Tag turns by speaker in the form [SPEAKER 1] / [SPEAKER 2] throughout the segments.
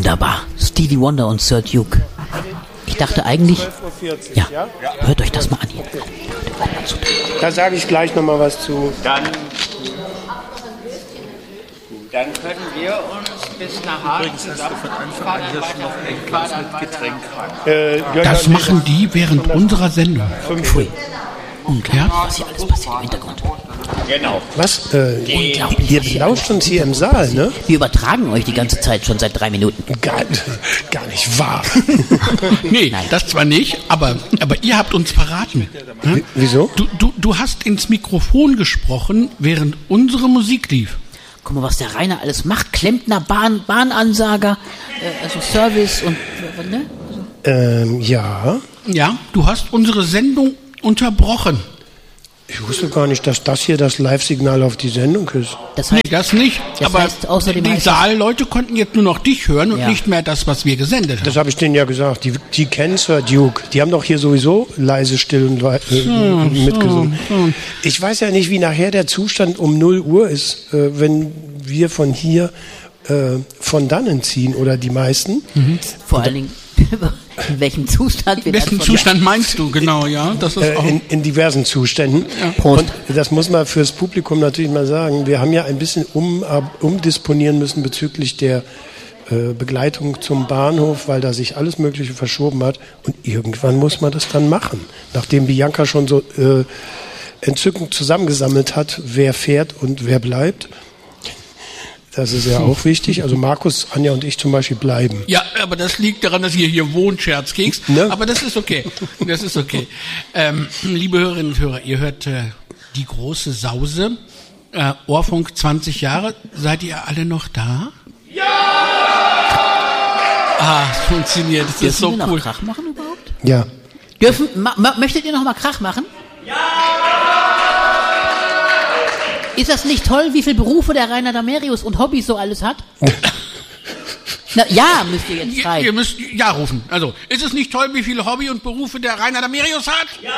[SPEAKER 1] Wunderbar. Stevie Wonder und Sir Duke. Ich dachte eigentlich, ja, hört euch das mal an hier.
[SPEAKER 2] Da sage ich gleich nochmal was zu.
[SPEAKER 3] Dann können wir uns bis nach Hagen zusammenfahren.
[SPEAKER 4] Das machen die während unserer Sendung.
[SPEAKER 1] Pfui. Unglaublich, was hier alles passiert im Hintergrund.
[SPEAKER 3] Genau.
[SPEAKER 2] Was? Ihr belauscht uns hier im Saal, ne?
[SPEAKER 1] Wir übertragen euch die ganze Zeit schon seit 3 Minuten.
[SPEAKER 2] Gar nicht wahr.
[SPEAKER 4] Nee, das zwar nicht, aber ihr habt uns verraten. Hm?
[SPEAKER 2] Wieso?
[SPEAKER 4] Du hast ins Mikrofon gesprochen, während unsere Musik lief.
[SPEAKER 1] Guck mal, was der Rainer alles macht. Klempner, Bahnansager, also Service und... Ne?
[SPEAKER 2] Ja.
[SPEAKER 4] Ja, du hast unsere Sendung unterbrochen.
[SPEAKER 2] Ich wusste gar nicht, dass das hier das Live-Signal auf die Sendung ist.
[SPEAKER 1] Das heißt,
[SPEAKER 4] nee, das nicht.
[SPEAKER 1] Das
[SPEAKER 4] aber
[SPEAKER 1] heißt, außerdem
[SPEAKER 4] die Saalleute konnten jetzt nur noch dich hören und nicht mehr das, was wir gesendet haben.
[SPEAKER 2] Das habe ich denen ja gesagt. Die kennen Sir Duke. Die haben doch hier sowieso leise, still und mitgesungen. Ich weiß ja nicht, wie nachher der Zustand um 0 Uhr ist, wenn wir von hier von dannen ziehen oder die meisten.
[SPEAKER 1] Vor allen Dingen, in welchem Zustand wir
[SPEAKER 4] Wessen Zustand meinst du, genau, ja? Das ist auch
[SPEAKER 2] in diversen Zuständen.
[SPEAKER 1] Ja.
[SPEAKER 2] Und das muss man fürs Publikum natürlich mal sagen. Wir haben ja ein bisschen umdisponieren müssen bezüglich der Begleitung zum Bahnhof, weil da sich alles Mögliche verschoben hat. Und irgendwann muss man das dann machen. Nachdem Bianca schon so entzückend zusammengesammelt hat, wer fährt und wer bleibt. Das ist ja auch wichtig. Also Markus, Anja und ich zum Beispiel bleiben.
[SPEAKER 4] Ja, aber das liegt daran, dass ihr hier wohnt, Scherzkeks.
[SPEAKER 2] Ne?
[SPEAKER 4] Aber das ist okay. Das ist okay. Liebe Hörerinnen und Hörer, ihr hört die große Sause. Ohrfunk 20 Jahre. Seid ihr alle noch da? Ja! Es funktioniert. Das ist so
[SPEAKER 1] cool. Dürfen wir noch
[SPEAKER 4] cool.
[SPEAKER 1] Krach machen überhaupt?
[SPEAKER 2] Ja.
[SPEAKER 1] Möchtet ihr noch mal Krach machen? Ja! Ist das nicht toll, wie viele Berufe der Rainer Damerius und Hobbys so alles hat? Na, ja, müsst ihr jetzt schreien.
[SPEAKER 4] Ihr müsst ja rufen. Also, ist es nicht toll, wie viele Hobby und Berufe der Rainer Damerius hat? Ja!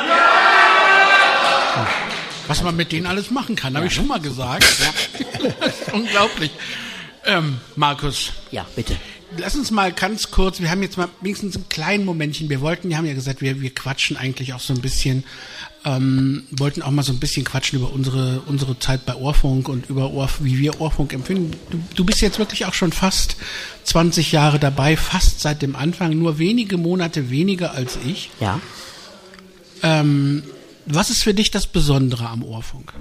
[SPEAKER 4] Was man mit denen alles machen kann, habe ich schon mal gesagt. Ja. Das ist unglaublich. Markus.
[SPEAKER 1] Ja, bitte.
[SPEAKER 4] Lass uns mal ganz kurz, wir haben jetzt mal wenigstens ein kleines Momentchen, wir haben ja gesagt, wir quatschen eigentlich auch so ein bisschen, wollten auch mal so ein bisschen quatschen über unsere Zeit bei Ohrfunk und über wie wir Ohrfunk empfinden. Du bist jetzt wirklich auch schon fast 20 Jahre dabei, fast seit dem Anfang, nur wenige Monate weniger als ich.
[SPEAKER 1] Ja.
[SPEAKER 4] Was ist für dich das Besondere am Ohrfunk?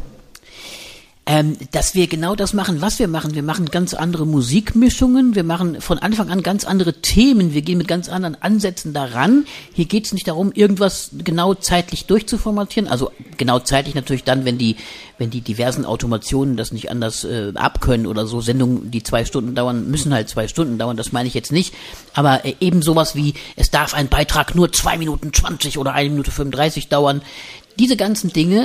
[SPEAKER 1] Dass wir genau das machen, was wir machen. Wir machen ganz andere Musikmischungen, wir machen von Anfang an ganz andere Themen, wir gehen mit ganz anderen Ansätzen daran. Hier geht es nicht darum, irgendwas genau zeitlich durchzuformatieren, also genau zeitlich natürlich dann, wenn die diversen Automationen das nicht anders abkönnen oder so. Sendungen, die 2 Stunden dauern, müssen halt 2 Stunden dauern, das meine ich jetzt nicht. Aber eben sowas wie, es darf ein Beitrag nur 2 Minuten 20 oder 1 Minute 35 dauern. Diese ganzen Dinge,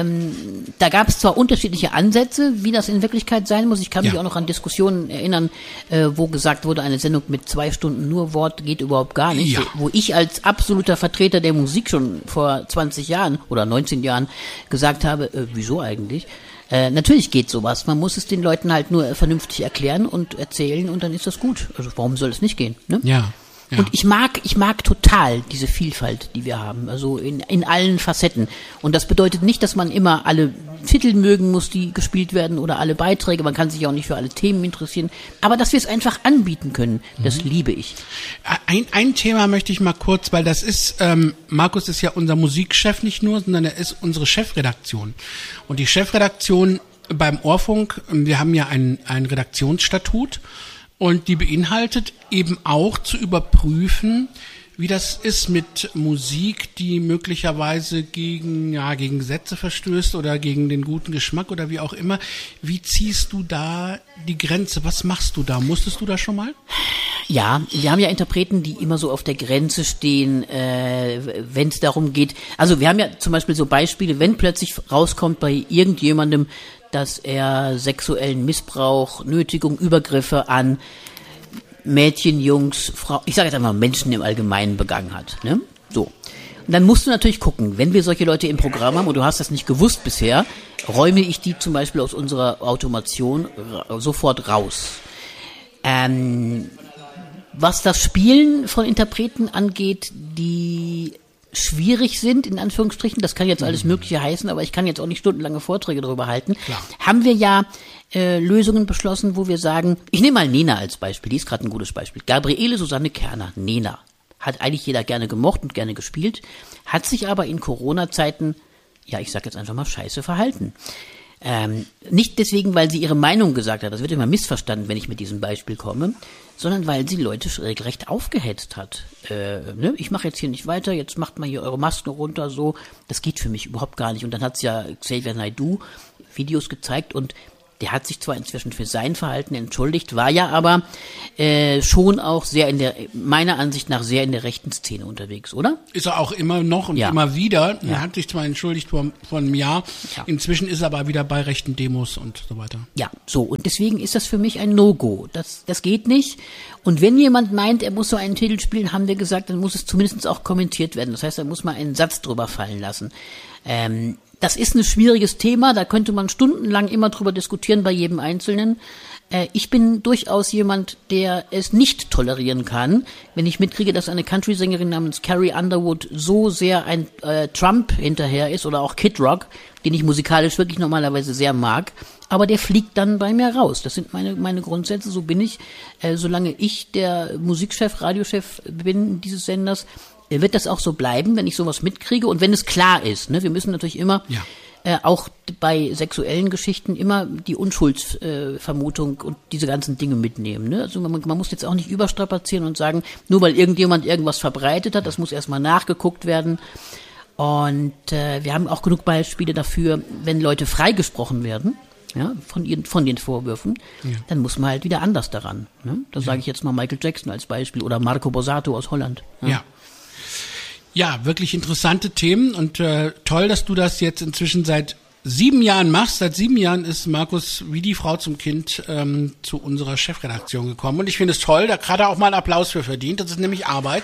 [SPEAKER 1] da gab es zwar unterschiedliche Ansätze, wie das in Wirklichkeit sein muss. Ich kann mich auch noch an Diskussionen erinnern, wo gesagt wurde, eine Sendung mit 2 Stunden nur Wort geht überhaupt gar nicht.
[SPEAKER 4] Ja.
[SPEAKER 1] Wo ich als absoluter Vertreter der Musik schon vor 20 Jahren oder 19 Jahren gesagt habe, wieso eigentlich? Natürlich geht sowas. Man muss es den Leuten halt nur vernünftig erklären und erzählen und dann ist das gut. Also warum soll es nicht gehen? Ne?
[SPEAKER 4] Ja. Ja.
[SPEAKER 1] Und ich mag total diese Vielfalt, die wir haben, also in allen Facetten. Und das bedeutet nicht, dass man immer alle Titel mögen muss, die gespielt werden oder alle Beiträge. Man kann sich auch nicht für alle Themen interessieren. Aber dass wir es einfach anbieten können, das liebe ich.
[SPEAKER 4] Ein Thema möchte ich mal kurz, weil das ist, Markus ist ja unser Musikchef nicht nur, sondern er ist unsere Chefredaktion. Und die Chefredaktion beim Ohrfunk, wir haben ja ein Redaktionsstatut. Und die beinhaltet eben auch zu überprüfen, wie das ist mit Musik, die möglicherweise gegen Gesetze verstößt oder gegen den guten Geschmack oder wie auch immer. Wie ziehst du da die Grenze? Was machst du da? Musstest du da schon mal?
[SPEAKER 1] Ja, wir haben ja Interpreten, die immer so auf der Grenze stehen, wenn es darum geht. Also wir haben ja zum Beispiel so Beispiele, wenn plötzlich rauskommt bei irgendjemandem, dass er sexuellen Missbrauch, Nötigung, Übergriffe an Mädchen, Jungs, Frauen, ich sage jetzt einfach Menschen im Allgemeinen begangen hat. Ne? So. Und dann musst du natürlich gucken, wenn wir solche Leute im Programm haben und du hast das nicht gewusst bisher, räume ich die zum Beispiel aus unserer Automation sofort raus. Was das Spielen von Interpreten angeht, die schwierig sind, in Anführungsstrichen, das kann jetzt alles Mögliche heißen, aber ich kann jetzt auch nicht stundenlange Vorträge darüber halten, haben wir ja Lösungen beschlossen, wo wir sagen, ich nehme mal Nena als Beispiel, die ist gerade ein gutes Beispiel. Gabriele Susanne Kerner, Nena, hat eigentlich jeder gerne gemocht und gerne gespielt, hat sich aber in Corona-Zeiten, ja, ich sag jetzt einfach mal scheiße verhalten. Nicht deswegen, weil sie ihre Meinung gesagt hat, das wird immer missverstanden, wenn ich mit diesem Beispiel komme, sondern weil sie Leute regelrecht aufgehetzt hat. Ich mache jetzt hier nicht weiter, jetzt macht mal hier eure Masken runter, so. Das geht für mich überhaupt gar nicht. Und dann hat ja Xavier Naidoo Videos gezeigt und der hat sich zwar inzwischen für sein Verhalten entschuldigt, war ja aber schon auch sehr meiner Ansicht nach sehr in der rechten Szene unterwegs, oder?
[SPEAKER 4] Ist er auch immer noch und immer wieder. Er hat sich zwar entschuldigt vor einem Jahr, inzwischen ist er aber wieder bei rechten Demos und so weiter. Ja,
[SPEAKER 1] so. Und deswegen ist das für mich ein No-Go. Das geht nicht. Und wenn jemand meint, er muss so einen Titel spielen, haben wir gesagt, dann muss es zumindest auch kommentiert werden. Das heißt, da muss man einen Satz drüber fallen lassen. Das ist ein schwieriges Thema, da könnte man stundenlang immer drüber diskutieren bei jedem Einzelnen. Ich bin durchaus jemand, der es nicht tolerieren kann, wenn ich mitkriege, dass eine Country-Sängerin namens Carrie Underwood so sehr ein Trump hinterher ist oder auch Kid Rock, den ich musikalisch wirklich normalerweise sehr mag, aber der fliegt dann bei mir raus. Das sind meine Grundsätze, so bin ich. Solange ich der Musikchef, Radiochef bin dieses Senders, wird das auch so bleiben, wenn ich sowas mitkriege und wenn es klar ist. Ne? Wir müssen natürlich immer, auch bei sexuellen Geschichten, immer die Unschuldsvermutung und diese ganzen Dinge mitnehmen. Ne? Also man muss jetzt auch nicht überstrapazieren und sagen, nur weil irgendjemand irgendwas verbreitet hat, das muss erstmal nachgeguckt werden. Und wir haben auch genug Beispiele dafür, wenn Leute freigesprochen werden, ja, von den Vorwürfen, dann muss man halt wieder anders daran. Ne? Da sage ich jetzt mal Michael Jackson als Beispiel oder Marco Borsato aus Holland.
[SPEAKER 4] Ja, wirklich interessante Themen und toll, dass du das jetzt inzwischen seit 7 Jahren machst. Seit 7 Jahren ist Markus wie die Frau zum Kind zu unserer Chefredaktion gekommen und ich finde es toll, da hat er auch mal einen Applaus für verdient. Das ist nämlich Arbeit.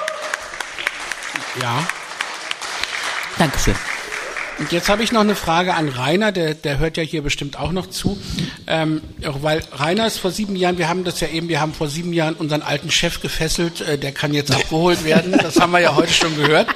[SPEAKER 4] Ja.
[SPEAKER 1] Dankeschön.
[SPEAKER 4] Und jetzt habe ich noch eine Frage an Rainer, der hört ja hier bestimmt auch noch zu, weil Rainer ist vor 7 Jahren, wir haben vor 7 Jahren unseren alten Chef gefesselt, der kann jetzt abgeholt werden, das haben wir ja heute schon gehört.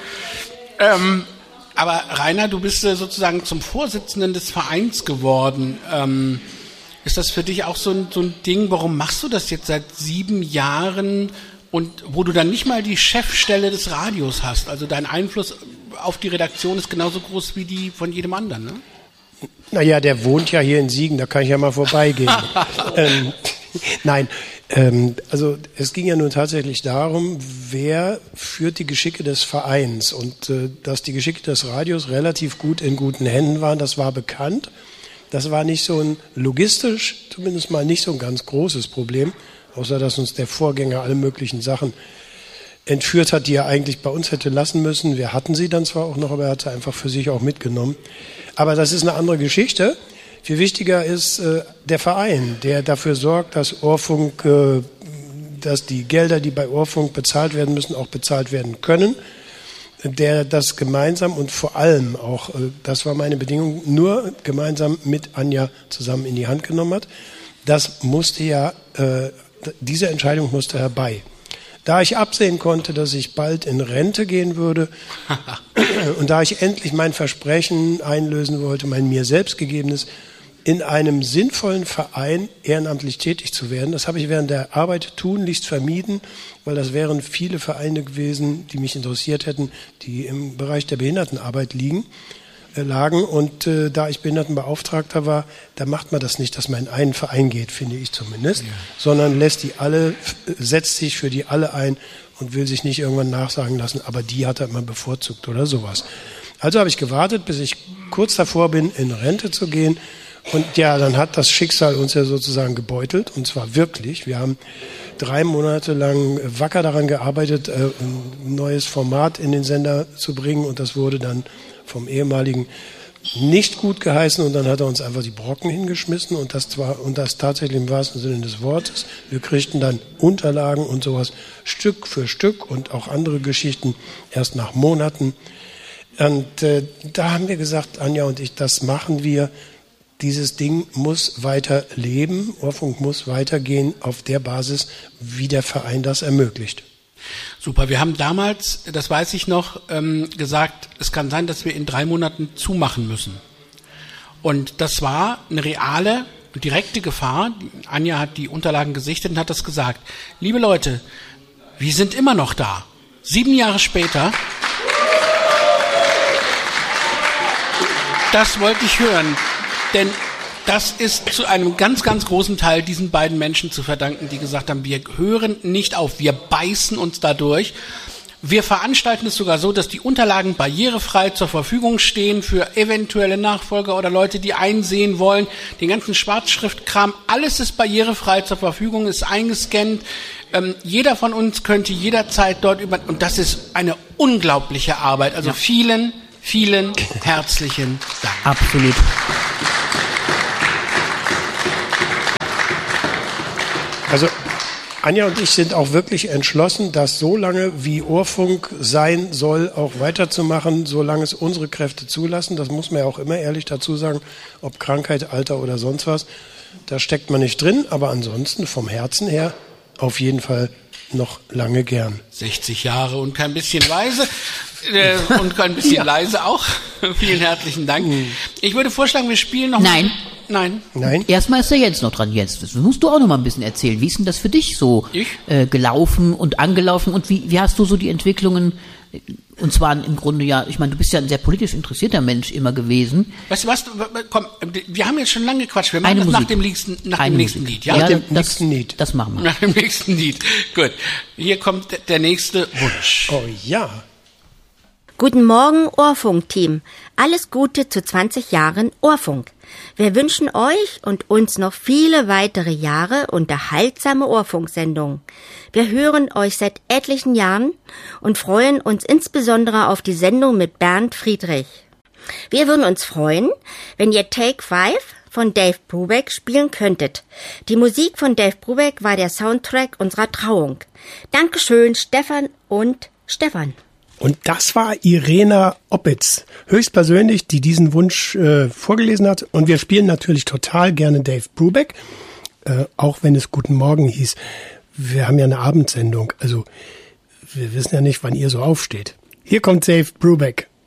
[SPEAKER 4] Aber Rainer, du bist sozusagen zum Vorsitzenden des Vereins geworden. Ist das für dich auch so ein Ding, warum machst du das jetzt seit 7 Jahren und wo du dann nicht mal die Chefstelle des Radios hast, also dein Einfluss auf die Redaktion ist genauso groß wie die von jedem anderen, ne?
[SPEAKER 2] Naja, der wohnt ja hier in Siegen, da kann ich ja mal vorbeigehen. Nein, also es ging ja nun tatsächlich darum, wer führt die Geschicke des Vereins und dass die Geschicke des Radios relativ gut in guten Händen waren, das war bekannt. Das war nicht so ein logistisch, zumindest mal nicht so ein ganz großes Problem, außer dass uns der Vorgänger alle möglichen Sachen entführt hat, die er eigentlich bei uns hätte lassen müssen. Wir hatten sie dann zwar auch noch, aber er hat sie einfach für sich auch mitgenommen. Aber das ist eine andere Geschichte. Viel wichtiger ist der Verein, der dafür sorgt, dass dass die Gelder, die bei Ohrfunk bezahlt werden müssen, auch bezahlt werden können. Der das gemeinsam und vor allem auch, das war meine Bedingung, nur gemeinsam mit Anja zusammen in die Hand genommen hat. Das musste diese Entscheidung musste herbei. Da ich absehen konnte, dass ich bald in Rente gehen würde und da ich endlich mein Versprechen einlösen wollte, mein mir selbst gegebenes, in einem sinnvollen Verein ehrenamtlich tätig zu werden, das habe ich während der Arbeit tunlichst vermieden, weil das wären viele Vereine gewesen, die mich interessiert hätten, die im Bereich der Behindertenarbeit lagen und da ich Behindertenbeauftragter war, da macht man das nicht, dass man in einen Verein geht, finde ich zumindest, sondern setzt sich für die alle ein und will sich nicht irgendwann nachsagen lassen, aber die hat er immer bevorzugt oder sowas. Also habe ich gewartet, bis ich kurz davor bin, in Rente zu gehen und ja, dann hat das Schicksal uns ja sozusagen gebeutelt und zwar wirklich. Wir haben 3 Monate lang wacker daran gearbeitet, ein neues Format in den Sender zu bringen und das wurde dann vom ehemaligen nicht gut geheißen und dann hat er uns einfach die Brocken hingeschmissen und das tatsächlich im wahrsten Sinne des Wortes. Wir kriegten dann Unterlagen und sowas Stück für Stück und auch andere Geschichten erst nach Monaten. Und da haben wir gesagt, Anja und ich, das machen wir dieses Ding muss weiter leben, Ohrfunk muss weitergehen auf der Basis, wie der Verein das ermöglicht.
[SPEAKER 4] Super, wir haben damals, das weiß ich noch, gesagt, es kann sein, dass wir in 3 Monaten zumachen müssen. Und das war eine reale, direkte Gefahr. Anja hat die Unterlagen gesichtet und hat das gesagt. Liebe Leute, wir sind immer noch da. 7 Jahre später. Das wollte ich hören, denn das ist zu einem ganz, ganz großen Teil diesen beiden Menschen zu verdanken, die gesagt haben, wir hören nicht auf, wir beißen uns da durch. Wir veranstalten es sogar so, dass die Unterlagen barrierefrei zur Verfügung stehen für eventuelle Nachfolger oder Leute, die einsehen wollen. Den ganzen Schwarzschriftkram, alles ist barrierefrei zur Verfügung, ist eingescannt. Jeder von uns könnte jederzeit dort und das ist eine unglaubliche Arbeit. Also vielen, vielen herzlichen Dank.
[SPEAKER 1] Absolut.
[SPEAKER 2] Also Anja und ich sind auch wirklich entschlossen, das so lange wie Ohrfunk sein soll, auch weiterzumachen, solange es unsere Kräfte zulassen. Das muss man ja auch immer ehrlich dazu sagen, ob Krankheit, Alter oder sonst was. Da steckt man nicht drin, aber ansonsten vom Herzen her auf jeden Fall noch lange gern.
[SPEAKER 4] 60 Jahre und kein bisschen weise und kein bisschen leise auch. Vielen herzlichen Dank. Ich würde vorschlagen, wir spielen noch
[SPEAKER 1] Nein.
[SPEAKER 4] Nein.
[SPEAKER 1] Erstmal ist der Jens noch dran. Jens, das musst du auch noch mal ein bisschen erzählen. Wie ist denn das für dich so gelaufen und angelaufen und wie hast du so die Entwicklungen, und zwar im Grunde ja, ich meine, du bist ja ein sehr politisch interessierter Mensch immer gewesen.
[SPEAKER 4] Weißt du was, komm, wir haben jetzt schon lange gequatscht, wir machen das nach dem nächsten Lied, ja?
[SPEAKER 2] Nach dem nächsten Lied.
[SPEAKER 1] Das machen wir.
[SPEAKER 4] Nach dem nächsten Lied, gut. Hier kommt der nächste Wunsch.
[SPEAKER 2] Oh ja.
[SPEAKER 5] Guten Morgen, Ohrfunk-Team. Alles Gute zu 20 Jahren Ohrfunk. Wir wünschen euch und uns noch viele weitere Jahre unterhaltsame Ohrfunksendungen. Wir hören euch seit etlichen Jahren und freuen uns insbesondere auf die Sendung mit Bernd Friedrich. Wir würden uns freuen, wenn ihr Take 5 von Dave Brubeck spielen könntet. Die Musik von Dave Brubeck war der Soundtrack unserer Trauung. Dankeschön, Stefan und Stefan.
[SPEAKER 2] Und das war Irena Oppitz, höchstpersönlich, die diesen Wunsch vorgelesen hat. Und wir spielen natürlich total gerne Dave Brubeck, auch wenn es Guten Morgen hieß. Wir haben ja eine Abendsendung, also wir wissen ja nicht, wann ihr so aufsteht. Hier kommt Dave Brubeck.